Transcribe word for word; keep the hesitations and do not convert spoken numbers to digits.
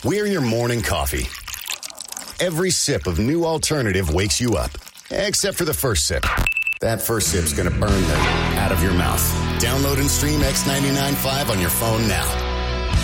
We're your morning coffee. Every sip of New Alternative wakes you up, except for the first sip. That first sip's going to burn the out of your mouth. Download and stream X ninety-nine point five on your phone now.